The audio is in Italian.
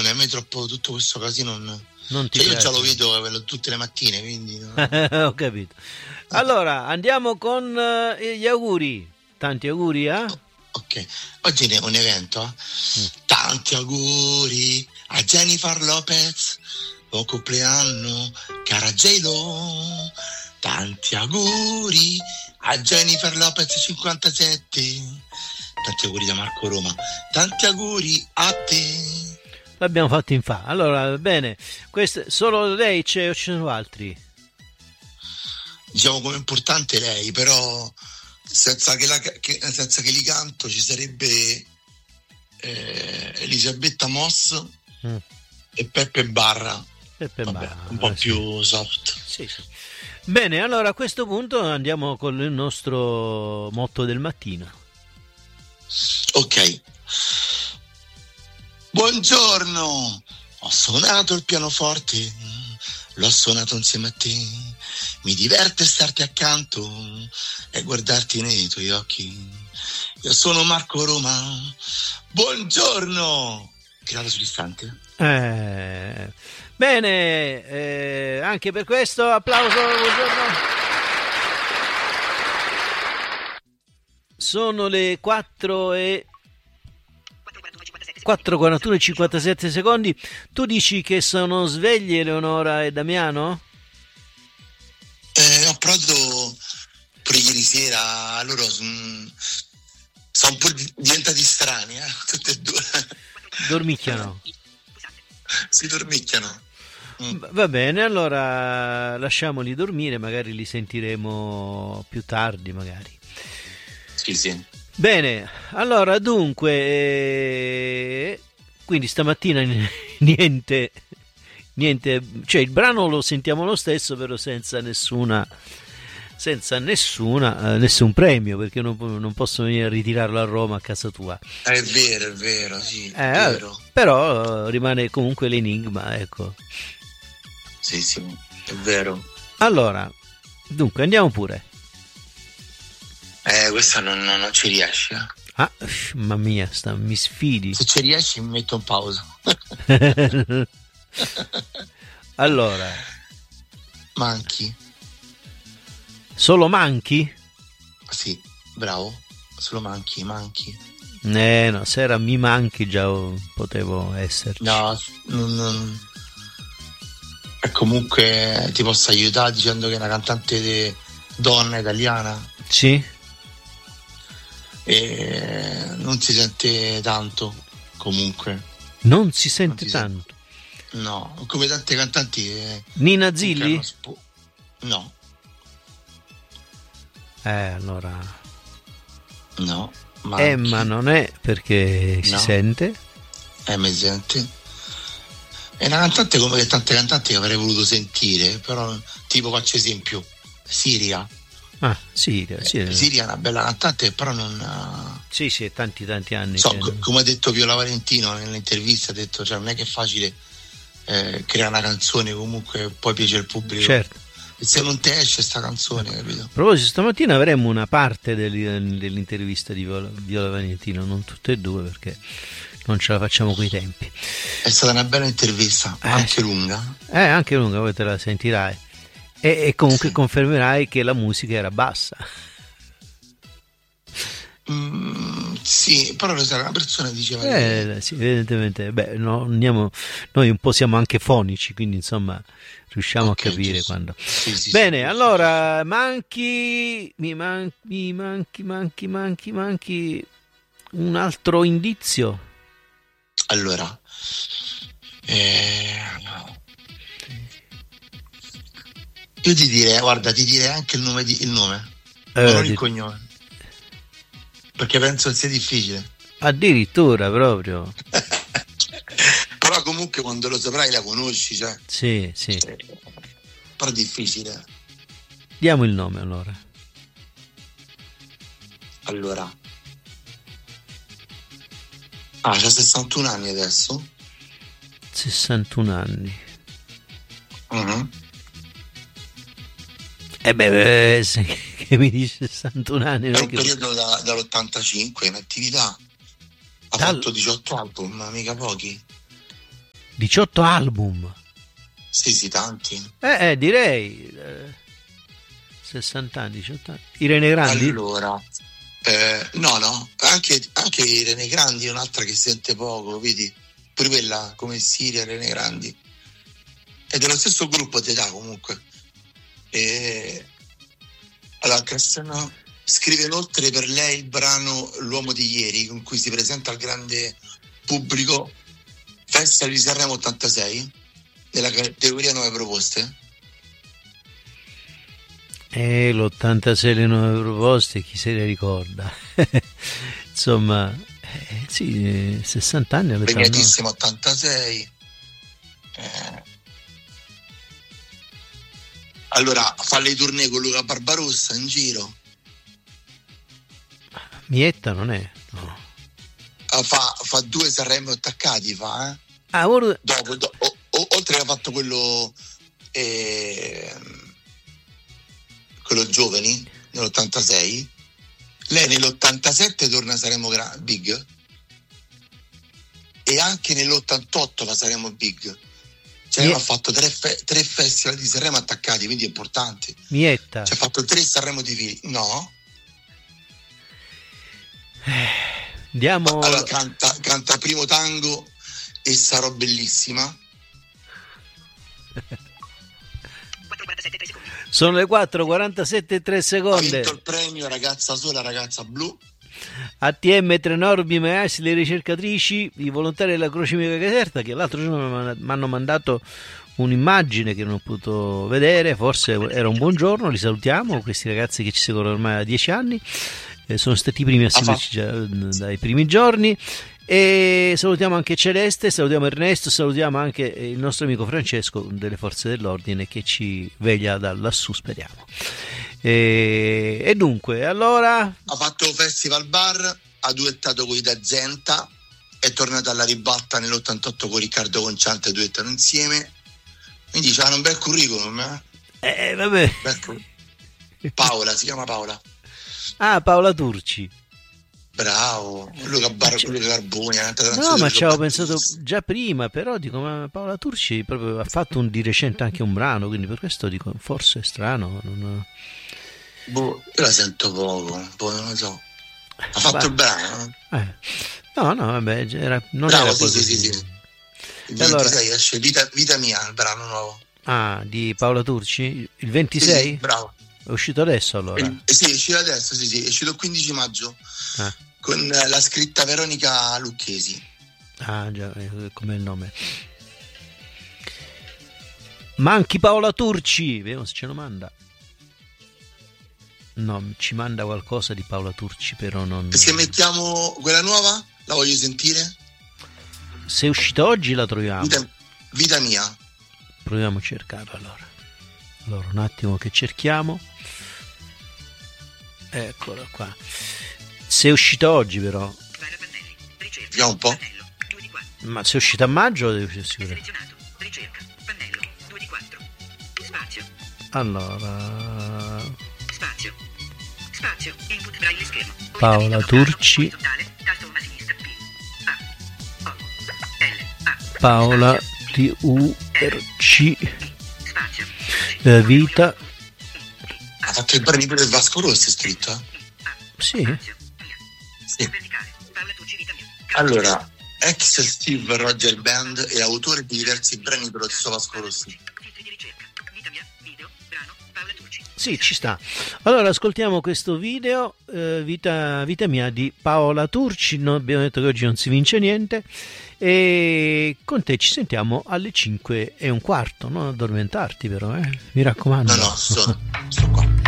me, a me troppo tutto questo casino non ti cioè, io piace. già lo vedo tutte le mattine, quindi no? Ho capito. Allora, andiamo con gli auguri. Tanti auguri, eh? Ok, oggi è un evento. Tanti auguri a Jennifer Lopez, buon compleanno cara J-Lo. Tanti auguri a Jennifer Lopez 57. Tanti auguri da Marco Roma. Tanti auguri a te. L'abbiamo fatto in fa. Allora, bene, solo lei c'è o ci sono altri? Diciamo come importante lei, però senza che li canto ci sarebbe Elisabetta Moss e Peppe Barra. Un po' più soft. Sì. Bene, allora a questo punto andiamo con il nostro motto del mattino. Ok. Buongiorno, ho suonato il pianoforte, l'ho suonato insieme a te, mi diverte starti accanto e guardarti nei tuoi occhi. Io sono Marco Roma, buongiorno, creato sull'istante. Bene, anche per questo applauso, buongiorno. Sono le 4:41 e 57 secondi. Tu dici che sono svegli Eleonora e Damiano? Ho provato pure ieri sera, loro sono un po' diventati strani, tutti e due. Dormicchiano. Si dormicchiano. Va bene, allora lasciamoli dormire, magari li sentiremo più tardi, magari. Sì. Bene, allora dunque, quindi stamattina niente, cioè il brano lo sentiamo lo stesso, però senza nessun premio, perché non posso venire a ritirarlo a Roma a casa tua. È vero, sì, è vero. Però rimane comunque l'enigma, ecco. Sì, è vero. Allora, dunque andiamo pure. Questa non ci riesci. Mamma mia, mi sfidi. Se ci riesci mi metto in pausa. Allora, manchi. Solo manchi? Sì, bravo. Solo manchi. No, se era mi manchi già potevo esserci. No, non. E comunque ti posso aiutare dicendo che è una cantante donna italiana. Sì. E non si sente tanto, comunque. Non si sente tanto? No, come tante cantanti. Nina Zilli? No. Allora. No. Ma non è perché si sente? Mi sente. È una cantante come che tante cantanti che avrei voluto sentire, però tipo faccio esempio, Siria. Siria. Siria è una bella cantante, però non. Sì, tanti anni. Come ha detto Viola Valentino nell'intervista, ha detto, cioè non è che è facile creare una canzone, comunque poi piace al pubblico. Certo. E se non ti esce sta canzone, capito? A proposito, stamattina avremo una parte dell'intervista di Viola Valentino, non tutte e due perché non ce la facciamo coi tempi. È stata una bella intervista, anche lunga. Anche lunga, poi te la sentirai. E comunque confermerai che la musica era bassa. Sì, però una persona diceva sì, evidentemente noi un po' siamo anche fonici, quindi insomma riusciamo a capire quando. Sì, bene, sì, allora mi manchi un altro indizio. Allora io ti direi anche il nome ma non il cognome, perché penso che sia difficile. Addirittura proprio. Però comunque quando lo saprai la conosci, cioè. Sì. Però è difficile. Diamo il nome allora. C'ha 61 anni adesso. 61 anni. Uh-huh. Che mi dice 61 anni. È un periodo dall'85 in attività. Ha fatto 18 album, ma mica pochi. 18 album. Sì, tanti. Direi 60 anni, 18 anni. Irene Grandi? Allora, no, anche Irene Grandi è un'altra che sente poco, vedi? Pure quella come Siria, Irene Grandi. È dello stesso gruppo di età comunque. Allora, Cristiano scrive inoltre per lei il brano L'uomo di ieri, con cui si presenta al grande pubblico Festival di Sanremo 86 nella categoria nuove proposte. L'86 le nuove proposte, chi se le ricorda? Insomma, sì, 60 anni all'età. Premiatissimo 86. Allora, fa le tournée con Luca Barbarossa in giro. Mietta non è? No. Fa 2 Sanremo attaccati, fa, Dopo, oltre che ha fatto quello giovani nell'86, lei nell'87 torna a Sanremo Big e anche nell'88 fa Sanremo Big. Cioè, ha fatto 3 festival di Sanremo attaccati, quindi è importante. Mietta. Cioè, ha fatto 3 Sanremo di fili. No? Andiamo. Allora, canta Primo Tango e Sarò Bellissima. Sono le 4:47 e 3 secondi. Ha vinto il premio Ragazza Sola, Ragazza Blu. ATM Tre Normi Maestri, le ricercatrici, i volontari della Croce Mica Caserta, che l'altro giorno mi hanno mandato un'immagine che non ho potuto vedere, forse era un buongiorno, li salutiamo, questi ragazzi che ci seguono ormai da 10 anni, sono stati i primi a seguirci già dai primi giorni. E salutiamo anche Celeste, salutiamo Ernesto, salutiamo anche il nostro amico Francesco delle forze dell'ordine che ci veglia da lassù, speriamo. E dunque, allora ha fatto Festival Bar, ha duettato con Ida Zenta, è tornata alla ribalta nell'88 con Riccardo Conciante, duettano insieme, quindi c'ha un bel curriculum, vabbè. Paola, si chiama Paola. Paola Turci. Bravo, Luca Carboni. No, ma ci avevo pensato già prima, però dico, ma Paola Turci proprio ha fatto di recente anche un brano, quindi per questo dico, forse è strano. Io la sento poco, non lo so. Ha fatto il brano? No, vabbè, non bravo, era sì. Il 26 allora, esce Vita Mia, il brano nuovo. Di Paola Turci? Il 26? Sì, bravo. È uscito adesso allora? Sì, è uscito adesso, sì, è uscito il 15 maggio con la scritta Veronica Lucchesi. Già, com'è il nome? Manchi Paola Turci, vediamo se ce lo manda. No, ci manda qualcosa di Paola Turci, però non... Se mettiamo quella nuova, la voglio sentire. Se è uscita oggi la troviamo. Vita Mia. Proviamo a cercarla allora. Allora, un attimo che cerchiamo. Eccola qua. Se è uscita oggi però. Vediamo un po'. Ma se è uscita a maggio devo essere sicuro. Allora. Paola Turci. Paola Turci. Vita. Ha fatto il brano del Vasco Rossi, è scritto? Sì. Allora, ex Steve Roger Band e autore di diversi brani per lo stesso Vasco Rossi. Sì, ci sta. Allora ascoltiamo questo video, Vita Mia di Paola Turci. Abbiamo detto che oggi non si vince niente e con te ci sentiamo alle 5:15, non addormentarti però, mi raccomando. No, sto qua.